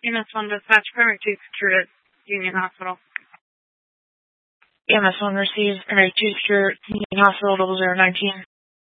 EMS 1 dispatch, primary 2 secured at Union Hospital. EMS 1 receives primary 2 secure at Union Hospital 0019.